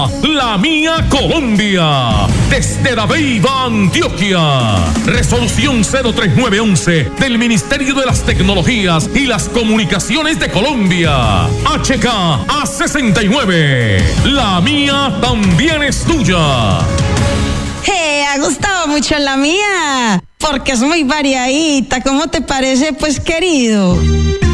La Mía Colombia, desde Dabeiba, Antioquia. Resolución 03911 del Ministerio de las Tecnologías y las Comunicaciones de Colombia. HK A69. La Mía también es tuya. Ha gustado mucho La Mía, porque es muy variadita. ¿Cómo te parece, pues, querido?